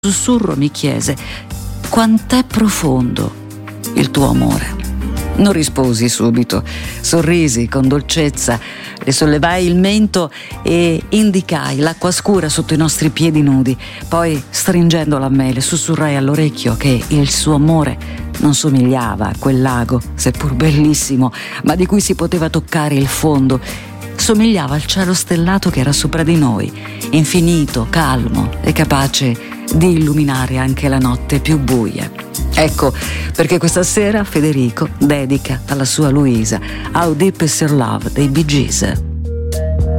sussurro mi chiese: quant'è profondo il tuo amore? Non risposi subito, sorrisi con dolcezza, le sollevai il mento e indicai l'acqua scura sotto i nostri piedi nudi. Poi, stringendola a me, le sussurrai all'orecchio che il suo amore non somigliava a quel lago, seppur bellissimo, ma di cui si poteva toccare il fondo. Somigliava al cielo stellato che era sopra di noi, infinito, calmo e capace di illuminare anche la notte più buia. Ecco perché questa sera Federico dedica alla sua Luisa How Deep Is Your Love dei Bee Gees.